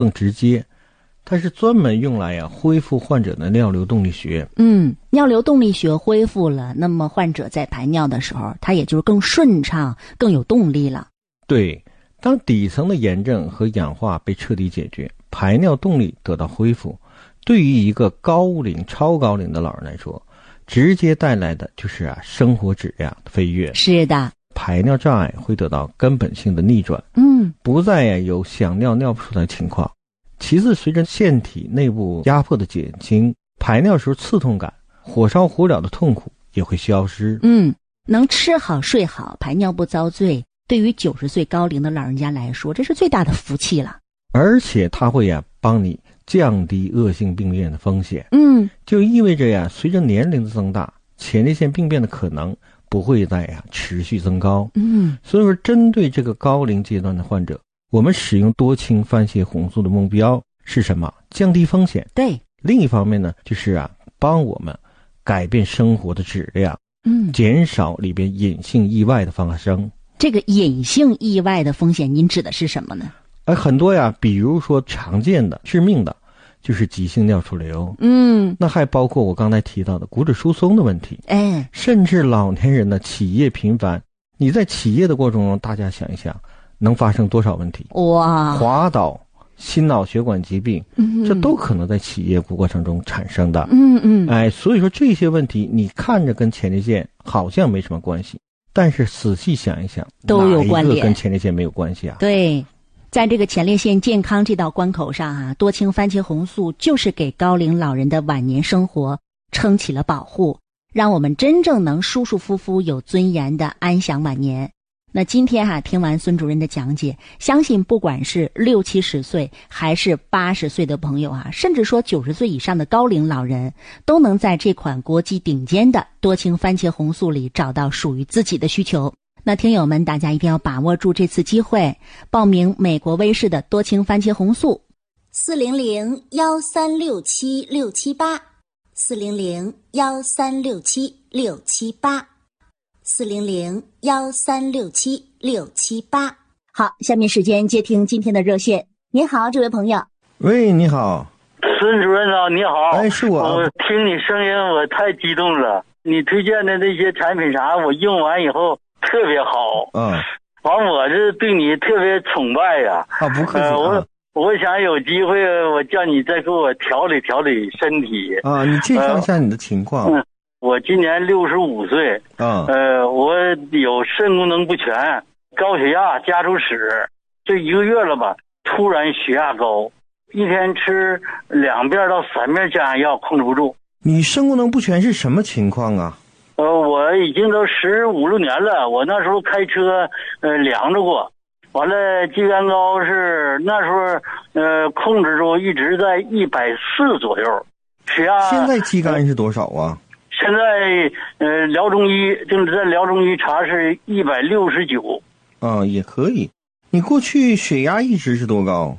更直接，它是专门用来恢复患者的尿流动力学。 尿流动力学恢复了，那么患者在排尿的时候，他也就是更顺畅、更有动力了。 对，当底层的炎症和氧化被彻底解决，排尿动力得到恢复，对于一个高龄、超高龄的老人来说，直接带来的就是生活质量的飞跃。 是的， 排尿障碍会得到根本性的逆转，不再有想尿尿不出来的情况。其次，随着腺体内部压迫的减轻，排尿时候刺痛感、火烧火燎的痛苦也会消失。 能吃好睡好，排尿不遭罪，对于90岁高龄的老人家来说，这是最大的福气了。 而且它会帮你降低恶性病变的风险。就意味着随着年龄的增大，前列腺病变的可能不会再持续增高。所以说针对这个高龄阶段的患者，我们使用多氢番茄红素的目标是什么？降低风险。 对。 另一方面呢，就是帮我们改变生活的质量，减少里边隐性意外的发生。 这个隐性意外的风险您指的是什么呢？ 很多比如说常见的致命的就是急性尿出流，那还包括我刚才提到的骨质疏松的问题，甚至老年人的起夜频繁。你在起夜的过程中，大家想一想，能发生多少问题？ 哇， 滑倒、心脑血管疾病，这都可能在起夜过程中产生的。所以说这些问题你看着跟前列腺好像没什么关系，但是仔细想一想， 都有关联， 哪一个跟前列腺没有关系啊？ 对。在这个前列腺健康这道关口上多氢番茄红素就是给高龄老人的晚年生活撑起了保护，让我们真正能舒舒服服有尊严的安享晚年。那今天听完孙主任的讲解，相信不管是60、70岁还是80岁的朋友甚至说90岁以上的高龄老人，都能在这款国际顶尖的多氢番茄红素里找到属于自己的需求。那听友们，大家一定要把握住这次机会，报名美国威士的多氢番茄红素，400-1367678，400-1367678。好，下面时间接听今天的热线。您好，这位朋友。 喂，你好。 孙主任你好。 是我。 我听你声音我太激动了，你推荐的那些产品我用完以后特别好。我这对你特别崇拜呀。 不客气。 我想有机会我叫你再给我调理调理身体。 你介绍一下你的情况。 我今年65岁。我有肾功能不全，高血压家族史，这1个月了吧，突然血压高，一天吃2遍到3遍降压药控制不住。 你肾功能不全是什么情况啊？ 我已经都15、16年了，我那时候开车量着过，完了肌酐高是那时候控制住，一直在140左右，血压。 现在肌酐是多少啊？ 现在辽中医就是在辽中医查是169。 也可以。你过去血压一直是多高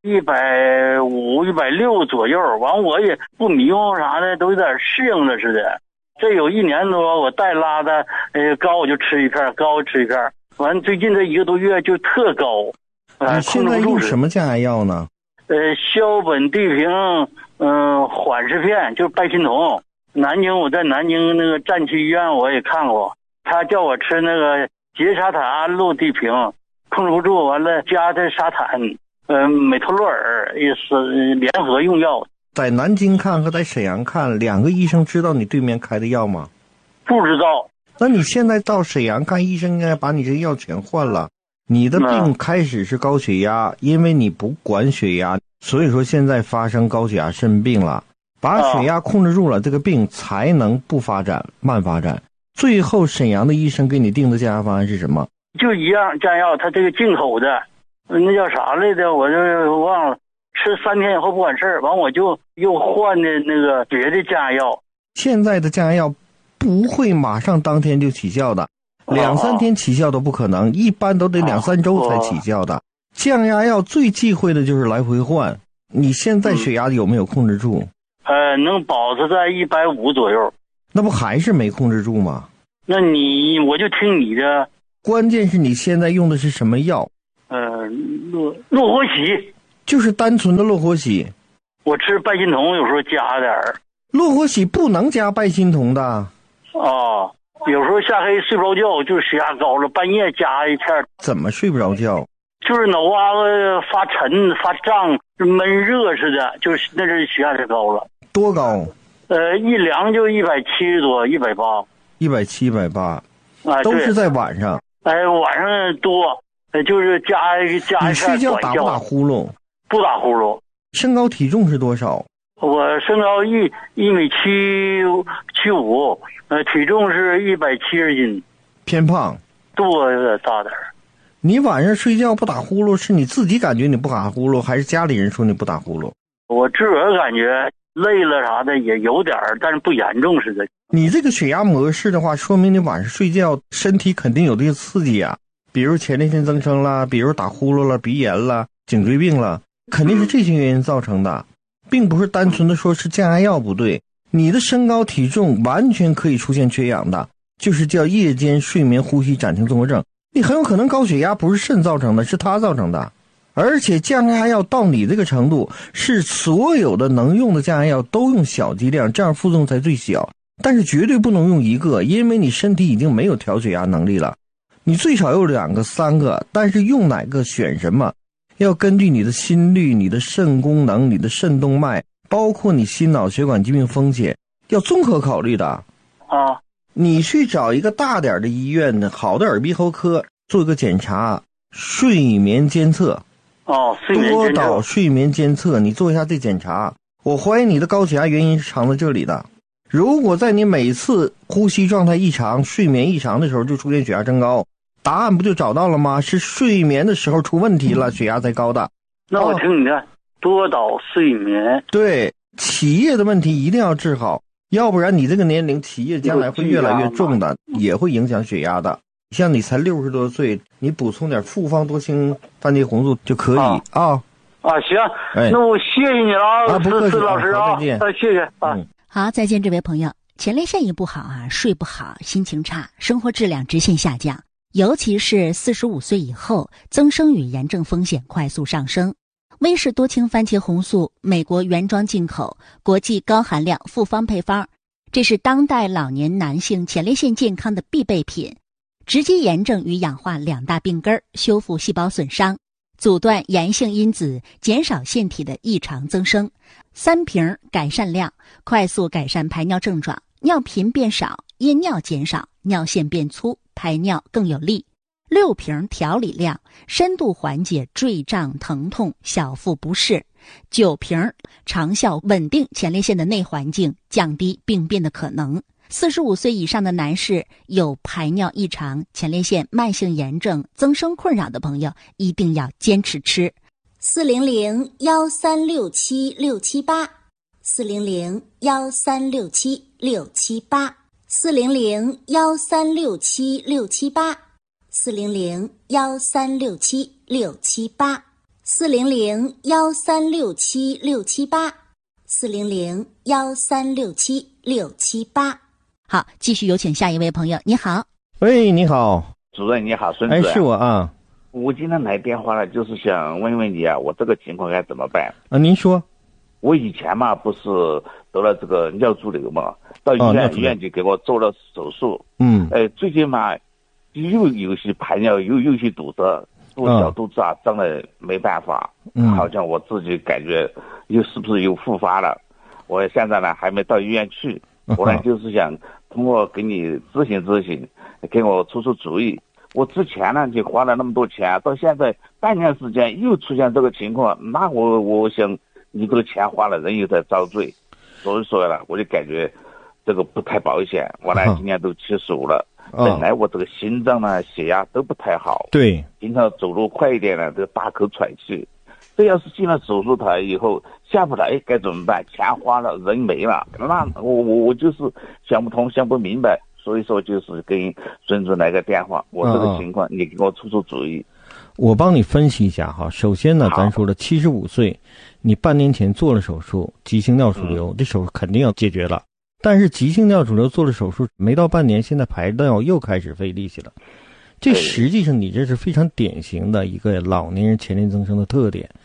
？150、160左右。完我也不迷糊啥的，都有点适应了似的。这有1年多，我带拉的高我就吃一片，高吃一片。完最近这1个多月就特高。 你现在用什么降压药呢？ 硝苯地平缓释片，就是拜心酮。南京我在南京那个战区医院我也看过，他叫我吃那个杰沙坦安路地平，控制不住，完了加的沙坦美托洛尔也是联合用药。 在南京看和在沈阳看2个医生知道你对面开的药吗？ 不知道。 那你现在到沈阳看医生应该把你这个药全换了。你的病开始是高血压，因为你不管血压，所以说现在发生高血压肾病了。把血压控制住了，这个病才能不发展，慢发展。最后沈阳的医生给你定的降压方案是什么？ 就一样降压药，他这个进口的那叫啥来着我就忘了，吃3天以后不管事儿，完我就又换的那个别的降压药。 现在的降压药不会马上当天就起效的，2、3天起效都不可能，一般都得2、3周才起效的。降压药最忌讳的就是来回换。你现在血压有没有控制住？ 能保持在150左右。 那不还是没控制住吗？ 那我就听你的。 关键是你现在用的是什么药？ 诺活喜。 就是单纯的络活喜。 我吃拜心酮有时候加点儿。 络活喜不能加拜心酮的。 哦，有时候下黑睡不着觉，就是血压高了，半夜加一片。 怎么睡不着觉？ 就是脑瓜子发沉发胀，闷热似的，就是那是血压太高了。 多高？ 一量就170多，180。 170、180。 啊， 都是在晚上。 晚上多，就是加一下。 你睡觉打不打呼噜？ 不打呼噜。 身高体重是多少？ 我身高1.75米，体重是170斤。 偏胖。 肚子有点大点儿。 你晚上睡觉不打呼噜，是你自己感觉你不打呼噜，还是家里人说你不打呼噜？ 我自个儿感觉累了啥的也有点儿，但是不严重似的。 你这个血压模式的话，说明你晚上睡觉身体肯定有这些刺激啊，比如前列腺增生啦，比如打呼噜了，鼻炎了，颈椎病了，肯定是这些原因造成的，并不是单纯的说是降压药不对。你的身高体重完全可以出现缺氧的，就是叫夜间睡眠呼吸暂停综合症。你很有可能高血压不是肾造成的，是它造成的。而且降压药到你这个程度，是所有的能用的降压药都用小剂量，这样副作用才最小。但是绝对不能用一个，因为你身体已经没有调血压能力了。你最少有2个、3个，但是用哪个选什么，要根据你的心率、你的肾功能、你的肾动脉，包括你心脑血管疾病风险，要综合考虑的。 啊， 你去找一个大点的医院的好的耳鼻喉科做个检查，睡眠监测。多导睡眠监测，你做一下这检查。我怀疑你的高血压原因是藏在这里的。如果在你每次呼吸状态异常、睡眠异常的时候就出现血压升高，答案不就找到了吗？是睡眠的时候出问题了，血压才高的。 那我听你的，多导睡眠。 对，起夜的问题一定要治好，要不然你这个年龄起夜将来会越来越重的，也会影响血压的。像你才60多岁，你补充点复方多氢番茄红素就可以啊。 行，那我谢谢你了， 不客气， 老师啊， 再见。 谢谢啊。 好，再见，这位朋友。前列腺一不好啊，睡不好，心情差，生活质量直线下降，尤其是45岁以后，增生与炎症风险快速上升。威氏多氢番茄红素，美国原装进口，国际高含量复方配方，这是当代老年男性前列腺健康的必备品。直击炎症与氧化2大病根，修复细胞损伤，阻断炎性因子，减少腺体的异常增生。3瓶改善量，快速改善排尿症状，尿频变少，夜尿减少，尿线变粗，排尿更有力。6瓶调理量，深度缓解坠胀疼痛、小腹不适。9瓶长效稳定前列腺的内环境，降低病变的可能。45岁以上的男士有排尿异常、前列腺慢性炎症、增生困扰的朋友，一定要坚持吃。400-1367-678 400-1367-678 400-1367-678 400-1367-678 400-1367-678 400-1367-678。好，继续有请下一位朋友。你好。 喂，你好， 主任你好，孙子。 是我啊。 我今天来电话了，就是想问问你啊，我这个情况该怎么办啊？您说。 我以前嘛不是得了这个尿潴留嘛，到医院就给我做了手术。最近嘛又有些排尿有些堵塞，小肚子啊胀得没办法，好像我自己感觉又是不是又复发了。我现在呢还没到医院去，我呢就是想通过给你咨询，给我出主意。我之前呢就花了那么多钱，到现在半年时间又出现这个情况，那我想你这个钱花了，人又在遭罪，所以说呢我就感觉这个不太保险。我呢今年都75了，本来我这个心脏呢血压都不太好， 对， 经常走路快一点呢这个大口喘气。这要是进了手术台以后下不来该怎么办？钱花了人没了，那我就是想不通想不明白，所以说就是跟孙子来个电话，我这个情况你给我出主意。 我帮你分析一下哈。首先呢，咱说了75岁，你半年前做了手术，急性尿储留，这手术肯定要解决了。但是急性尿储留做了手术没到半年，现在排尿又开始费力气了。这实际上你这是非常典型的一个老年人前列腺增生的特点，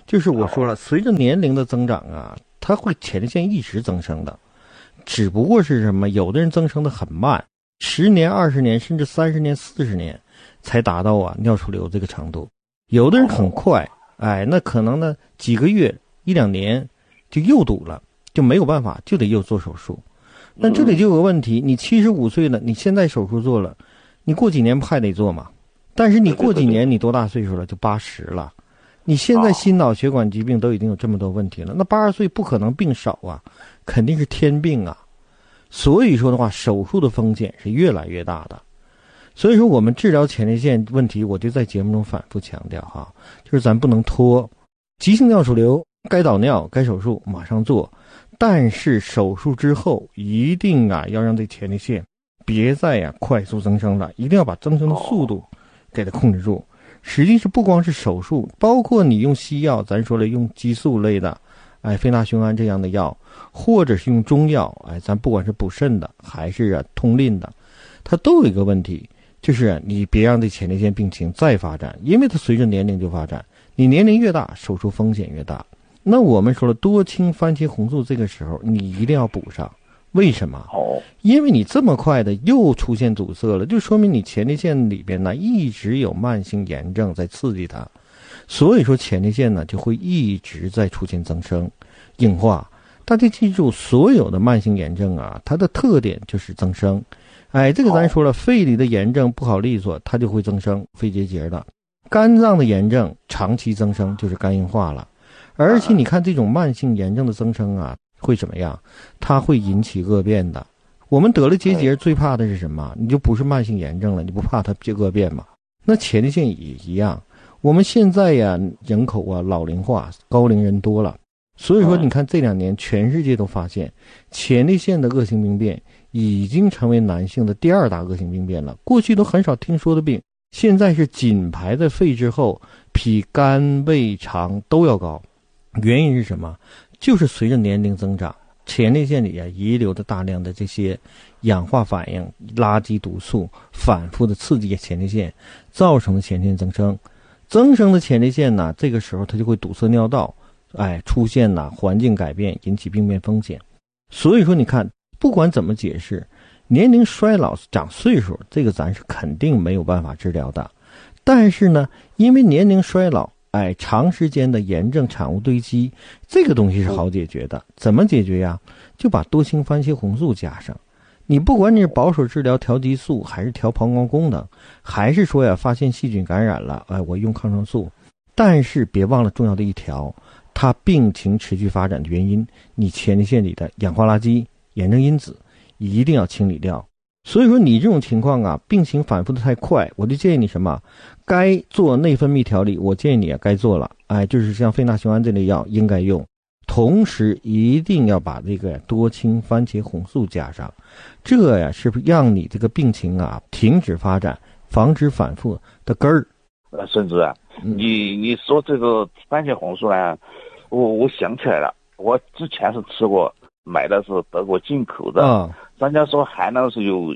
就是我说了，随着年龄的增长啊，它会前列腺一直增生的，只不过是什么，有的人增生的很慢，10年、20年，甚至30年、40年才达到尿储瘤这个程度。有的人很快，那可能呢几个月、1-2年就又堵了，就没有办法，就得又做手术。但这里就有个问题，你75岁了，你现在手术做了，你过几年不还得做吗？但是你过几年你多大岁数了？就80了。你现在心脑血管疾病都已经有这么多问题了，那80岁不可能病少啊，肯定是天病啊。所以说的话，手术的风险是越来越大的。所以说我们治疗前列腺问题，我就在节目中反复强调哈，就是咱不能拖，急性尿储瘤该导尿该手术马上做，但是手术之后一定要让这前列腺别再快速增生了，一定要把增生的速度给它控制住。实际是不光是手术，包括你用西药，咱说了用激素类的，非那雄胺这样的药，或者是用中药，咱不管是补肾的还是通淋的，它都有一个问题，就是你别让这前列腺病情再发展，因为它随着年龄就发展，你年龄越大，手术风险越大。那我们说了，多氢番茄红素这个时候你一定要补上。为什么？因为你这么快的又出现阻塞了，就说明你前列腺里边呢一直有慢性炎症在刺激它，所以说前列腺呢就会一直在出现增生、硬化。大家记住，所有的慢性炎症它的特点就是增生。这个咱说了，肺里的炎症不好利索，它就会增生肺结节的；肝脏的炎症长期增生就是肝硬化了。而且你看这种慢性炎症的增生会怎么样？它会引起恶变的。我们得了结节最怕的是什么？你就不是慢性炎症了，你不怕它恶变吗？那前列腺也一样。我们现在人口老龄化，高龄人多了，所以说你看这2年全世界都发现前列腺的恶性病变已经成为男性的第2大恶性病变了。过去都很少听说的病，现在是紧排在肺之后，比肝、胃、肠都要高。原因是什么？就是随着年龄增长，前列腺里遗留的大量的这些氧化反应、垃圾毒素反复的刺激前列腺，造成的前列腺增生。增生的前列腺呢，这个时候它就会堵塞尿道，出现环境改变，引起病变风险。所以说你看，不管怎么解释，年龄衰老长岁数，这个咱是肯定没有办法治疗的。但是呢，因为年龄衰老，长时间的炎症产物堆积，这个东西是好解决的。怎么解决呀？就把多氢番茄红素加上。你不管你是保守治疗调激素，还是调膀胱功能，还是说发现细菌感染了，我用抗生素。但是别忘了重要的一条，它病情持续发展的原因，你前列腺里的氧化垃圾、炎症因子一定要清理掉。所以说你这种情况病情反复的太快，我就建议你什么？该做内分泌调理，我建议你该做了，就是像非那雄胺这类药应该用，同时一定要把这个多氢番茄红素加上，这是让你这个病情停止发展，防止反复的根儿。 孙子你说这个番茄红素呢，我想起来了，我之前是吃过，买的是德国进口的，专家说含量是有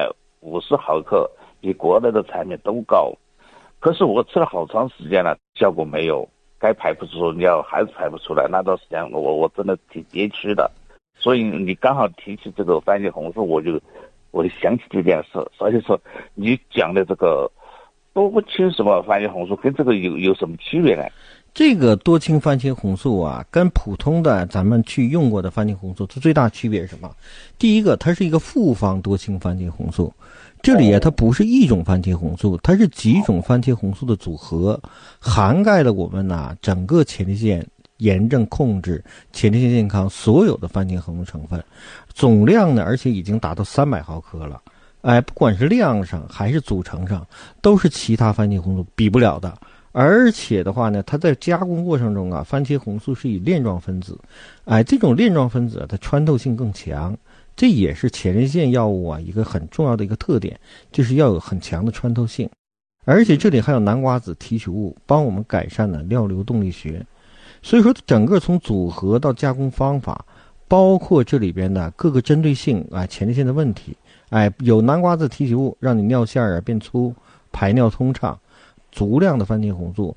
150毫克，比国内的产品都高。可是我吃了好长时间了，效果没有，该排不出尿还是排不出来。那段时间我真的挺憋屈的。所以你刚好提起这个番茄红素，我就想起这件事。所以说你讲的这个多氢什么番茄红素跟这个有什么区别呢？ 这个多氢番茄红素跟普通的咱们去用过的番茄红素，它最大区别是什么？第一个，它是一个复方多氢番茄红素。这里它不是一种番茄红素，它是几种番茄红素的组合，涵盖了我们整个前列腺炎症控制、前列腺健康所有的番茄红素成分，总量呢，而且已经达到300毫克了。不管是量上还是组成上，都是其他番茄红素比不了的。而且的话呢，它在加工过程中番茄红素是以链状分子，这种链状分子它穿透性更强。这也是前列腺药物一个很重要的一个特点，就是要有很强的穿透性。而且这里还有南瓜子提取物，帮我们改善了尿流动力学。所以说整个从组合到加工方法，包括这里边的各个针对性前列腺的问题，有南瓜子提取物让你尿线变粗，排尿通畅，足量的番茄红素，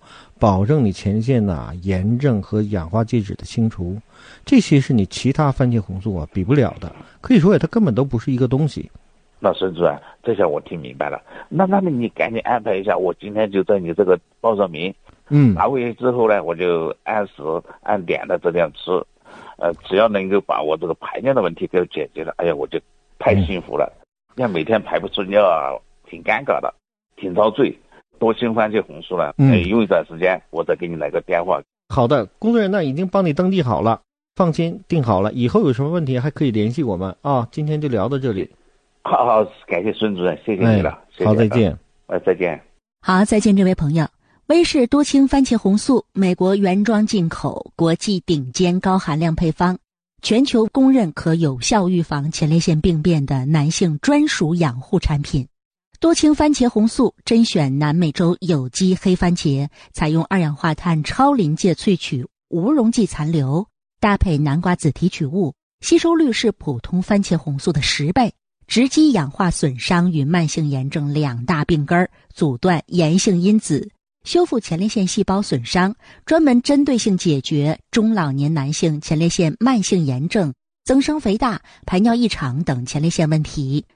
保证你前列腺炎症和氧化介质的清除，这些是你其他番茄红素比不了的，可以说它根本都不是一个东西。 那孙主任，这下我听明白了。那你赶紧安排一下，我今天就在你这个报上名。拿回去之后呢，我就按时按点的这样吃。只要能够把我这个排尿的问题给我解决了，哎呀，我就太幸福了。要每天排不出尿挺尴尬的，挺遭罪。多青番茄红素了，用一段时间我再给你来个电话。 好的，工作人员已经帮你登记好了，放心，定好了，以后有什么问题还可以联系我们啊。今天就聊到这里。 好，感谢孙主任，谢谢你了。谢谢好，再见。 再见。 好，再见，这位朋友。威氏多氢番茄红素，美国原装进口，国际顶尖高含量配方，全球公认可有效预防前列腺病变的男性专属养护产品。多氢番茄红素甄选南美洲有机黑番茄，采用二氧化碳超临界萃取无溶剂残留，搭配南瓜子提取物，吸收率是普通番茄红素的10倍，直击氧化损伤与慢性炎症2大病根，阻断炎性因子，修复前列腺细胞损伤，专门针对性解决中老年男性前列腺慢性炎症、增生肥大、排尿异常等前列腺问题。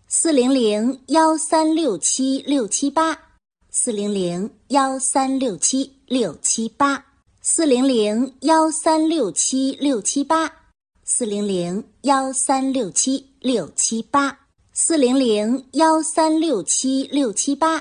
400-1367-678 400-1367-678 400-1367-678 400-1367-678 400-1367-678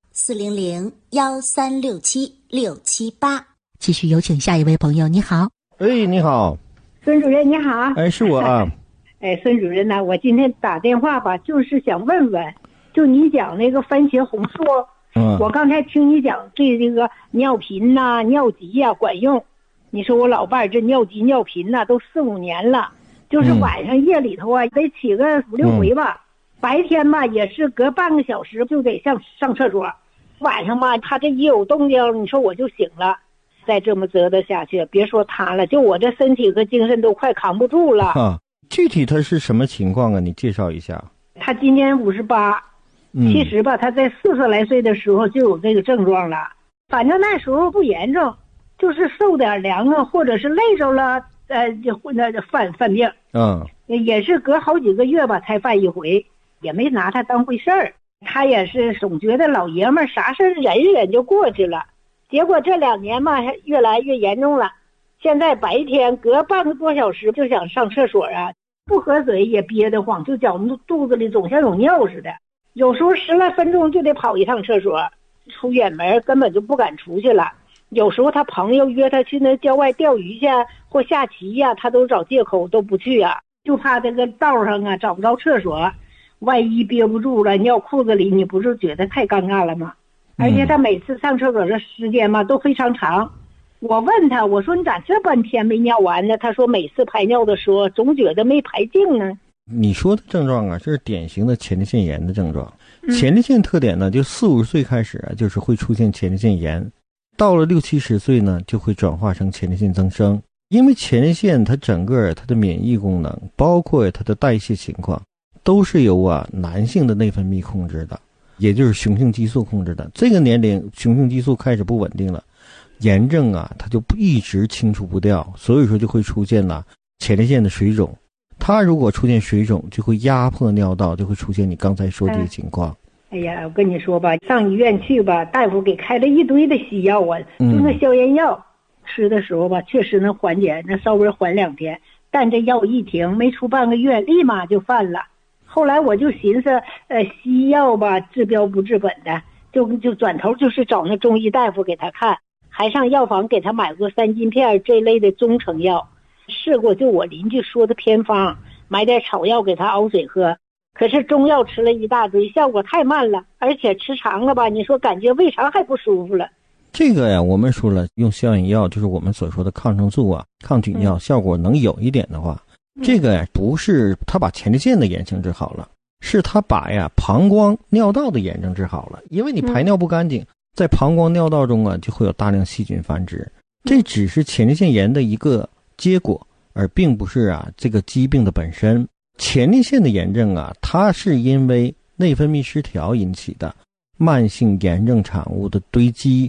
400-1367-678。 继续有请下一位朋友。你好。 你好。 孙主任你好。 是我啊。 孙主任呢，我今天打电话吧，就是想问问，就你讲那个番茄红素，我刚才听你讲对这个尿频尿急管用。你说我老伴儿这尿急尿频都4、5年了，就是晚上夜里头得起个5、6回吧，白天吧也是隔半个小时就得上厕所，晚上吧他这一有动静，你说我就醒了。再这么折腾下去，别说他了，就我这身体和精神都快扛不住了。 具体他是什么情况啊？你介绍一下。 他今年58，其实吧，他在40来岁的时候就有这个症状了。反正那时候不严重，就是受点凉或者是累着了，就犯病。也是隔好几个月吧才犯一回，也没拿他当回事儿。他也是总觉得老爷们儿啥事忍一忍就过去了。结果这2年吧，越来越严重了。现在白天隔半个多小时就想上厕所不喝水也憋得慌，就觉肚子里总像有尿似的。有时候10来分钟就得跑一趟厕所，出远门根本就不敢出去了。有时候他朋友约他去那郊外钓鱼去或下棋他都找借口都不去就怕这个道上找不着厕所，万一憋不住了尿裤子里，你不是觉得太尴尬了吗？而且他每次上厕所的时间嘛都非常长。我问他，我说你咋这半天没尿完呢？他说每次排尿的时候总觉得没排净呢。 你说的症状这是典型的前列腺炎的症状。前列腺特点呢，就4、50岁开始就是会出现前列腺炎，到了60、70岁呢就会转化成前列腺增生。因为前列腺它整个它的免疫功能，包括它的代谢情况，都是由男性的内分泌控制的，也就是雄性激素控制的。这个年龄雄性激素开始不稳定了，炎症它就一直清除不掉，所以说就会出现前列腺的水肿。它如果出现水肿，就会压迫尿道，就会出现你刚才说这个情况。 哎呀，我跟你说吧，上医院去吧，大夫给开了一堆的西药就那消炎药，吃的时候吧，确实能缓解，那稍微缓2天，但这药一停，没出半个月，立马就犯了。后来我就寻思，西药吧治标不治本的，就转头就是找那中医大夫给他看，还上药房给他买过3金片这类的中成药，试过就我邻居说的偏方，买点草药给他熬水喝。可是中药吃了一大堆，效果太慢了，而且吃长了吧，你说感觉胃肠还不舒服了。 这个我们说了，用消炎药就是我们所说的抗生素抗菌药，效果能有一点的话，这个不是他把前列腺的炎症治好了，是他把膀胱尿道的炎症治好了。因为你排尿不干净，在膀胱尿道中就会有大量细菌繁殖，这只是前列腺炎的一个结果，而并不是这个疾病的本身。前列腺的炎症它是因为内分泌失调引起的慢性炎症产物的堆积，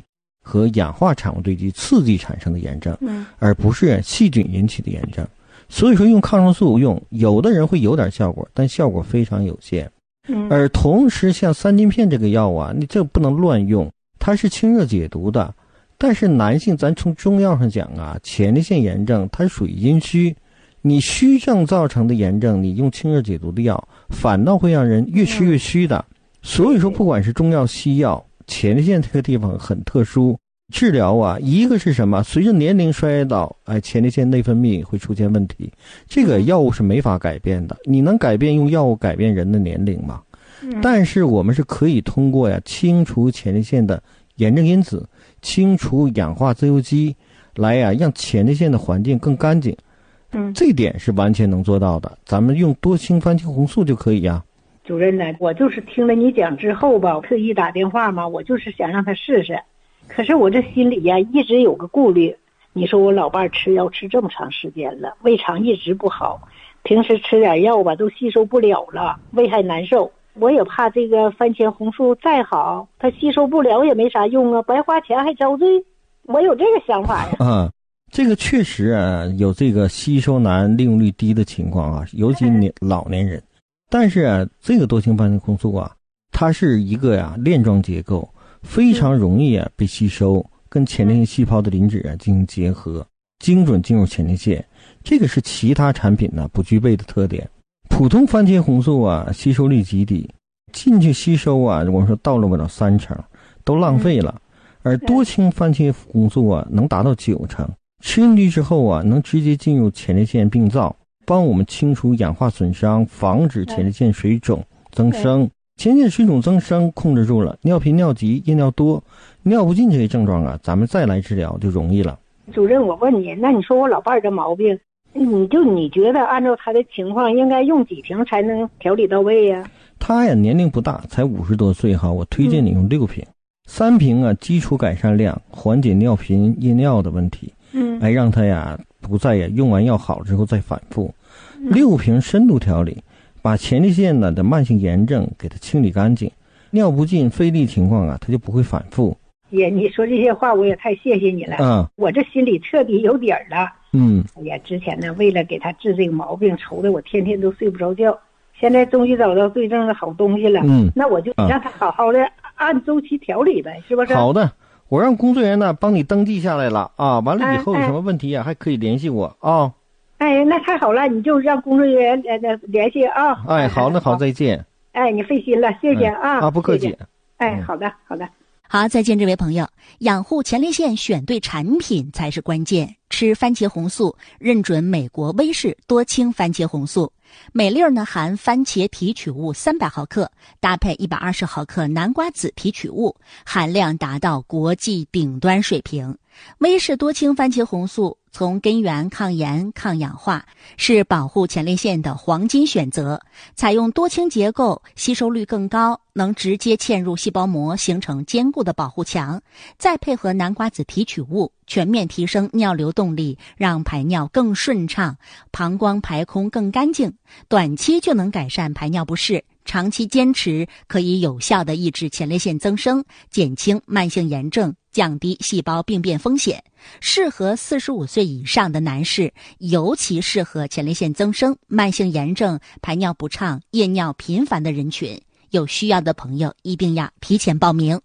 和氧化产物堆积刺激产生的炎症，而不是细菌引起的炎症。所以说用抗生素有的人会有点效果，但效果非常有限。而同时像三金片这个药啊，你这不能乱用，它是清热解毒的。但是男性咱从中药上讲啊，前列腺炎症它属于阴虚，你虚症造成的炎症，你用清热解毒的药反倒会让人越吃越虚的。所以说不管是中药西药，前列腺这个地方很特殊，治疗啊，一个是什么？随着年龄衰老，前列腺内分泌会出现问题，这个药物是没法改变的。你能改变用药物改变人的年龄吗？但是我们是可以通过清除前列腺的炎症因子，清除氧化自由基，来让前列腺的环境更干净。这点是完全能做到的。咱们用多氢番茄红素就可以呀。 主任呢，我就是听了你讲之后吧，我特意打电话嘛，我就是想让他试试。可是我这心里呀，一直有个顾虑。你说我老伴吃药吃这么长时间了，胃肠一直不好，平时吃点药吧都吸收不了了，胃还难受。我也怕这个番茄红素再好，它吸收不了也没啥用啊，白花钱还遭罪。我有这个想法呀。 这个确实有这个吸收难、利用率低的情况啊，尤其老年人。但是这个多氢番茄红素啊，它是一个链状结构，非常容易被吸收，跟前列腺细胞的磷脂进行结合，精准进入前列腺。这个是其他产品不具备的特点。普通番茄红素吸收率极低，进去吸收我们说到了不了3成，都浪费了。而多氢番茄红素能达到9成，吃进去之后能直接进入前列腺病灶，帮我们清除氧化损伤，防止前列腺水肿增生。前列腺水肿增生控制住了，尿频尿急夜尿多尿不尽这些症状咱们再来治疗就容易了。 主任，我问你，那你说我老伴儿这毛病，你觉得按照他的情况应该用几瓶才能调理到位呀？ 他年龄不大，才50多岁我推荐你用6瓶，3瓶基础改善量，缓解尿频夜尿的问题，让他不再用完药好之后再反复。6瓶深度调理，把前列腺的慢性炎症给它清理干净，尿不尽费力情况它就不会反复。 爷，你说这些话我也太谢谢你了。我这心里彻底有底儿了。之前呢，为了给他治这个毛病，愁得我天天都睡不着觉。现在终于找到对症的好东西了。那我就让他好好的按周期调理呗，是不是？ 好的，我让工作人员帮你登记下来了完了以后有什么问题还可以联系我那太好了，你就让工作人员联系好的，好，再见。 你费心了，谢谢不客气。 好的。 好，再见，这位朋友。养护前列腺选对产品才是关键。吃番茄红素，认准美国威士多氢番茄红素，每粒呢含番茄提取物300毫克，搭配120毫克南瓜籽提取物，含量达到国际顶端水平。威士多氢番茄红素从根源抗炎抗氧化，是保护前列腺的黄金选择。采用多氢结构，吸收率更高，能直接嵌入细胞膜，形成坚固的保护墙。再配合南瓜籽提取物，全面提升尿流动力，让排尿更顺畅，膀胱排空更干净。短期就能改善排尿不适，长期坚持可以有效地抑制前列腺增生，减轻慢性炎症，降低细胞病变风险。适合45岁以上的男士，尤其适合前列腺增生、慢性炎症、排尿不畅、夜尿频繁的人群。有需要的朋友一定要提前报名。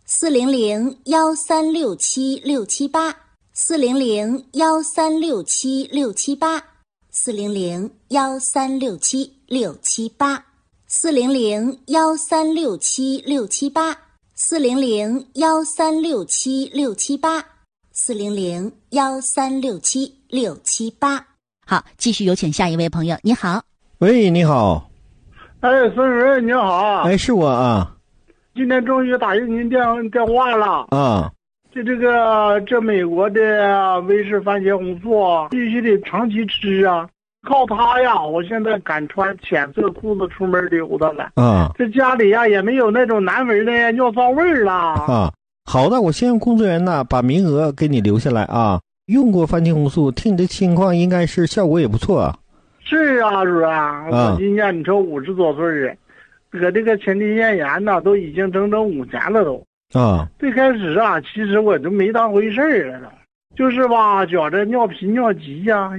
400-1367678 400-1367678 400-1367678 400-1367678 400-1367678 400-1367678。 好，继续有请下一位朋友。你好。 喂，你好。 孙主任你好。 是我今天终于打进您电话了这美国的威士番茄红素必须得长期吃靠它呀，我现在敢穿浅色裤子出门溜达了这家里也没有那种难闻的尿骚味了好的，我先用工作人员把名额给你留下来用过番茄红素，听你的情况应该是效果也不错是主任我今年你说50多岁了，搁这个前列腺炎都已经整整5年了都。 啊。 最开始啊，其实我都没当回事儿了，就是吧，觉着尿频尿急呀，